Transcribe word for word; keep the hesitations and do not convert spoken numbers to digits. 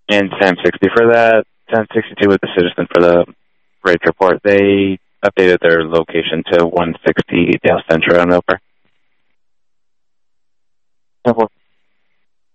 And Sam sixty for that. ten sixty-two with the citizen for the raid report. They updated their location to one sixty Dale Central on Milper.